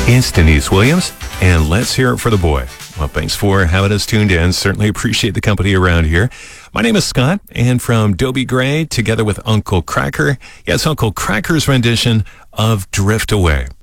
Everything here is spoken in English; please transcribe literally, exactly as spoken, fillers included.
It's Denise Williams, and let's hear it for the boy. Well, thanks for having us tuned in. Certainly appreciate the company around here. My name is Scott, and from Dobie Gray, together with Uncle Kracker, yes, Uncle Kracker's rendition of Drift Away.